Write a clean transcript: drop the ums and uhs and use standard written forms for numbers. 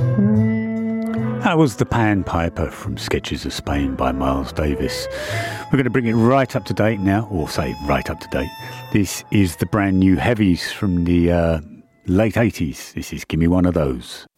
That was the Pan Piper from Sketches of Spain by Miles Davis. We're going to bring it right up to date now, or say right up to date. This is the brand new heavies from the late 80s. This is Gimme One of Those.